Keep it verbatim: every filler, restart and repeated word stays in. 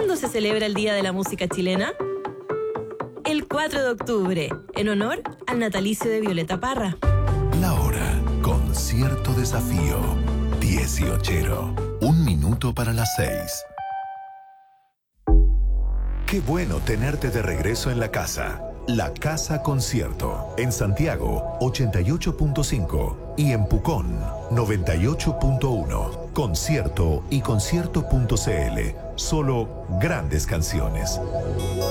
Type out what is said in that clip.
¿Cuándo se celebra el Día de la Música Chilena? El cuatro de octubre, en honor al natalicio de Violeta Parra. La hora, con cierto desafío. dieciochero. Un minuto para las seis. Qué bueno tenerte de regreso en la casa. La Casa Concierto. En Santiago, ochenta y ocho punto cinco. Y en Pucón, noventa y ocho punto uno. Concierto y concierto punto c l. Solo grandes canciones.